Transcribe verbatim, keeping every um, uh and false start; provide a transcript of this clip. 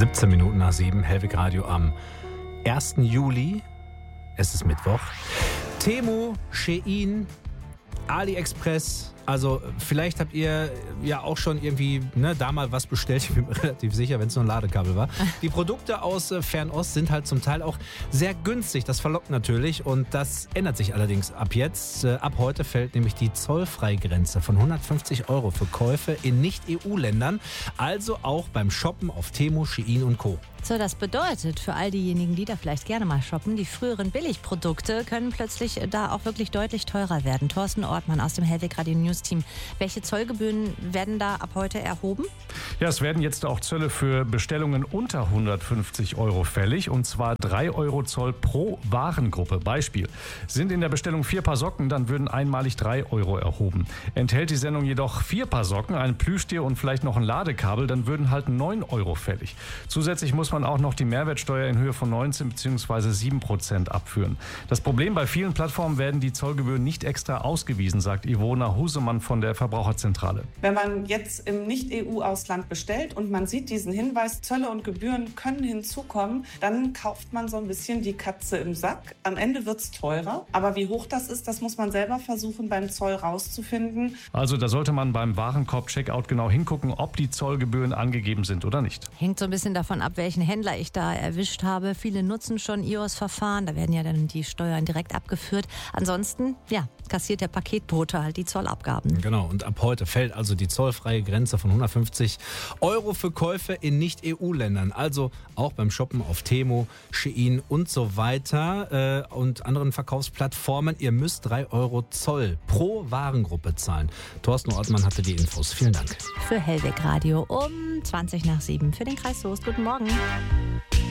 siebzehn Minuten nach sieben, Hellwig Radio am ersten Juli. Es ist Mittwoch. Temu, Shein, AliExpress. Also vielleicht habt ihr ja auch schon irgendwie ne, da mal was bestellt. Ich bin mir relativ sicher, wenn es nur ein Ladekabel war. Die Produkte aus äh, Fernost sind halt zum Teil auch sehr günstig. Das verlockt natürlich und das ändert sich allerdings ab jetzt. Äh, ab heute fällt nämlich die Zollfreigrenze von hundertfünfzig Euro für Käufe in Nicht-E U-Ländern. Also auch beim Shoppen auf Temu, Shein und Co. So, das bedeutet für all diejenigen, die da vielleicht gerne mal shoppen, die früheren Billigprodukte können plötzlich da auch wirklich deutlich teurer werden. Thorsten Ortmann aus dem Hellwig Radio News Team. Welche Zollgebühren werden da ab heute erhoben? Ja, es werden jetzt auch Zölle für Bestellungen unter hundertfünfzig Euro fällig und zwar drei Euro Zoll pro Warengruppe. Beispiel: Sind in der Bestellung vier Paar Socken, dann würden einmalig drei Euro erhoben. Enthält die Sendung jedoch vier Paar Socken, ein Plüschtier und vielleicht noch ein Ladekabel, dann würden halt neun Euro fällig. Zusätzlich muss man auch noch die Mehrwertsteuer in Höhe von neunzehn bzw. sieben Prozent abführen. Das Problem: Bei vielen Plattformen werden die Zollgebühren nicht extra ausgewiesen, sagt Ivona Husemann von der Verbraucherzentrale. Wenn man jetzt im Nicht-E U-Ausland bestellt und man sieht diesen Hinweis, Zölle und Gebühren können hinzukommen, dann kauft man so ein bisschen die Katze im Sack. Am Ende wird es teurer, aber wie hoch das ist, das muss man selber versuchen beim Zoll rauszufinden. Also da sollte man beim Warenkorb-Checkout genau hingucken, ob die Zollgebühren angegeben sind oder nicht. Hängt so ein bisschen davon ab, welchen Händler ich da erwischt habe. Viele nutzen schon I O S-Verfahren, da werden ja dann die Steuern direkt abgeführt. Ansonsten, ja, kassiert der Paketbote halt die Zollabgaben. Genau, und ab heute fällt also die zollfreie Grenze von hundertfünfzig Euro für Käufe in Nicht-E U-Ländern. Also auch beim Shoppen auf Temu, Shein und so weiter äh, und anderen Verkaufsplattformen. Ihr müsst drei Euro Zoll pro Warengruppe zahlen. Thorsten Ortmann hatte die Infos. Vielen Dank. Für Hellwig Radio um zwanzig nach sieben für den Kreis Soest. Guten Morgen.